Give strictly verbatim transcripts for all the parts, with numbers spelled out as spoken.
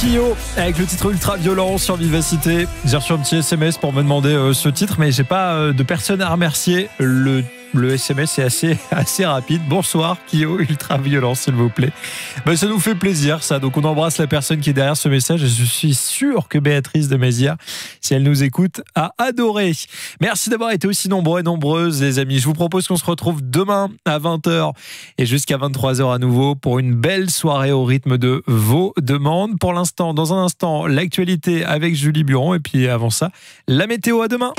Kyo avec le titre Ultra Violent sur Vivacité. J'ai reçu un petit S M S pour me demander euh, ce titre, mais j'ai pas euh, de personne à remercier. Le Le S M S est assez, assez rapide. Bonsoir, Kyo, Ultra Violent, s'il vous plaît. Ben, ça nous fait plaisir, ça. Donc, on embrasse la personne qui est derrière ce message. Et je suis sûr que Béatrice de Mézières, si elle nous écoute, a adoré. Merci d'avoir été aussi nombreux et nombreuses, les amis. Je vous propose qu'on se retrouve demain à vingt heures et jusqu'à vingt-trois heures à nouveau pour une belle soirée au rythme de vos demandes. Pour l'instant, dans un instant, l'actualité avec Julie Buron. Et puis, avant ça, la météo. À demain.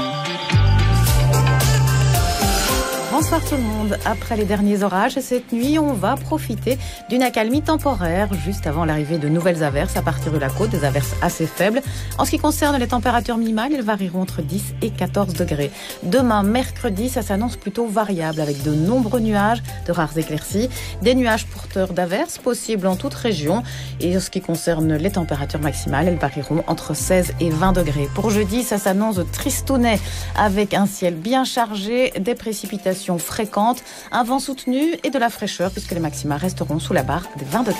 Bonsoir tout le monde. Après les derniers orages, cette nuit, on va profiter d'une accalmie temporaire juste avant l'arrivée de nouvelles averses à partir de la côte, des averses assez faibles. En ce qui concerne les températures minimales, elles varieront entre dix et quatorze degrés. Demain, mercredi, ça s'annonce plutôt variable avec de nombreux nuages, de rares éclaircies, des nuages porteurs d'averses possibles en toute région. Et en ce qui concerne les températures maximales, elles varieront entre seize et vingt degrés. Pour jeudi, ça s'annonce tristounet avec un ciel bien chargé, des précipitations fréquentes, un vent soutenu et de la fraîcheur puisque les maxima resteront sous la barre des vingt degrés.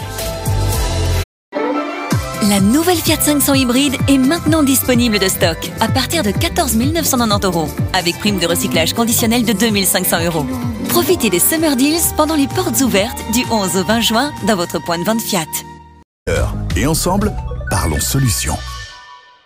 La nouvelle Fiat cinq cents hybride est maintenant disponible de stock à partir de quatorze mille neuf cent quatre-vingt-dix euros avec prime de recyclage conditionnelle de deux mille cinq cents euros. Profitez des Summer Deals pendant les portes ouvertes du onze au vingt juin dans votre point de vente Fiat. Et ensemble, parlons solutions.